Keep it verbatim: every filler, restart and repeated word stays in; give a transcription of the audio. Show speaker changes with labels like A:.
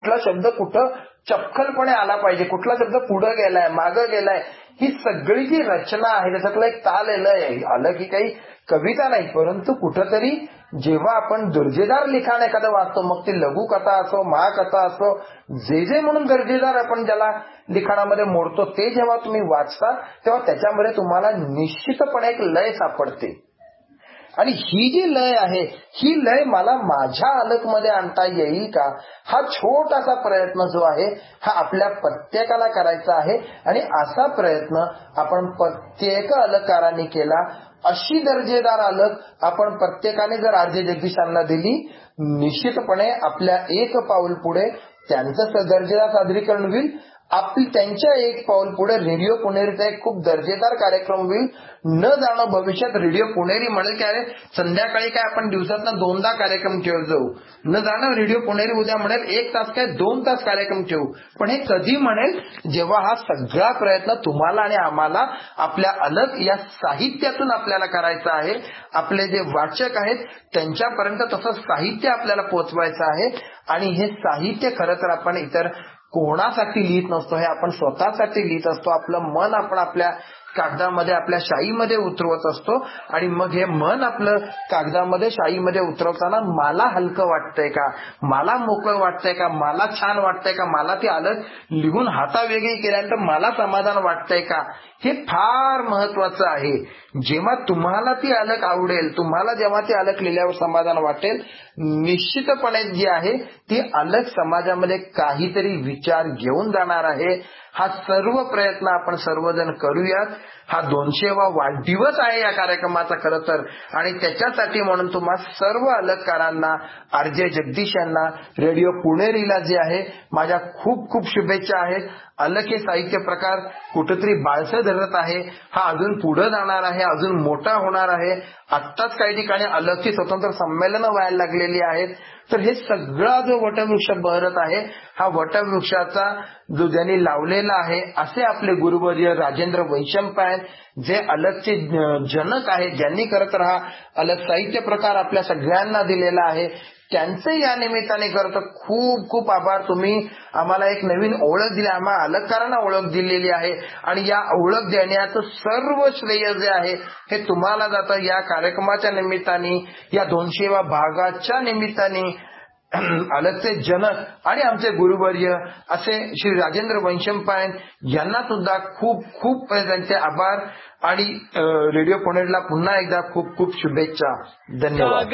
A: कुठला शब्द कुठं चपखलपणे आला पाहिजे, कुठला शब्द पुढे गेलाय मागं गेलाय, ही सगळी जी रचना आहे त्याच्यातला एक ताल लय आलं की काही कविता नाही, परंतु कुठंतरी जेव्हा आपण दर्जेदार लिखाण एखादं वाचतो, मग ती लघुकथा असो महाकथा असो, जे जे म्हणून दर्जेदार आपण ज्याला लिखाणामध्ये मोडतो ते जेव्हा तुम्ही वाचता तेव्हा त्याच्यामध्ये तुम्हाला निश्चितपणे एक लय सापडते. आणि ही जी लय आहे ही लय मला माझ्या अलकमध्ये आणता येईल का, हा छोटासा प्रयत्न जो आहे हा आपल्या प्रत्येकाला करायचा आहे. आणि असा प्रयत्न आपण प्रत्येक अलकारांनी केला. अशी दर्जेदार अलक आपण प्रत्येकाने जर आर जे जगदीशांना दिली, निश्चितपणे आपल्या एक पाऊल पुढे त्यांचं दर्जेदार सादरीकरण होईल, आपली त्यांच्या एक पाऊल पुढे रेडिओ पुणेरीचा एक खूप दर्जेदार कार्यक्रम होईल. न जाणं भविष्यात रेडिओ पुणेरी म्हणेल की अरे संध्याकाळी काय आपण दिवसातनं दोनदा कार्यक्रम ठेवत जाऊ, न जाणं रेडिओ पुणेरी उद्या म्हणेल एक तास काय दोन तास कार्यक्रम ठेवू. पण हे कधी म्हणेल जेव्हा हा सगळा प्रयत्न तुम्हाला आणि आम्हाला आपल्या अलग या साहित्यातून आपल्याला करायचा आहे, आपले जे वाचक आहेत त्यांच्यापर्यंत तसं साहित्य आपल्याला पोहोचवायचं आहे. आणि हे साहित्य खरं तर आपण इतर कोणासाठी लिहित नसतो, हे आपण स्वतःसाठी लिहित असतो. आपलं मन आपण आपल्या कागदामध्ये आपल्या शाईमध्ये उतरवत असतो आणि मग हे मन आपलं कागदामध्ये शाईमध्ये उतरवताना मला हलकं वाटतंय का, मला मोकळं वाटतंय का, मला छान वाटतंय का, मला ती अलग लिहून हातावेगळी केल्यानंतर मला समाधान वाटतंय का, हे फार महत्वाचं आहे. जेव्हा तुम्हाला ती अलग आवडेल, तुम्हाला जेव्हा ती अलग लिहिल्यावर समाधान वाटेल, निश्चितपणे जी आहे ती अलग समाजामध्ये काहीतरी विचार घेऊन जाणार आहे. हा सर्व प्रयत्न आपण सर्वजण करूयात. हा दोनशेवा वाढदिवस आहे या कार्यक्रमाचा खरं तर, आणि त्याच्यासाठी म्हणून तुम्हा सर्व अलगकारांना, आर जे जगदीश यांना, रेडिओ पुणेरीला जे आहे माझ्या खूप खूप शुभेच्छा आहेत. अलग हे साहित्य प्रकार कुठेतरी बाळसं धरत आहे, हा अजून पुढे जाणार आहे, अजून मोठा होणार आहे. आत्ताच काही ठिकाणी अलगची स्वतंत्र संमेलनं व्हायला लागलेली आहेत. तर हे सगळा जो वटवृक्ष बहरत आहे, हा वटवृक्षाचा जो ज्यांनी लावलेला आहे असे आपले गुरुवर्य राजेंद्र वैशंप आहेत, जे अलगचे जनक आहेत, ज्यांनी खरं तर हा अलग साहित्य प्रकार आपल्या सगळ्यांना दिलेला आहे. त्यांचे या निमित्ताने करतो खूप खूप आभार. तुम्ही आम्हाला एक नवीन ओळख दिली, आम्हाला अलगकारांना ओळख दिलेली आहे आणि या ओळख देण्याचं सर्व श्रेय जे आहे हे तुम्हाला जातं. या कार्यक्रमाच्या निमित्ताने, या दोनशेव्या भागाच्या निमित्ताने अलगचे जनक आणि आमचे गुरुवर्य असे श्री राजेंद्र वैशंप यांना सुद्धा खूप खूप त्यांचे आभार आणि रेडिओ पुणेरीला पुन्हा एकदा खूप खूप शुभेच्छा. धन्यवाद.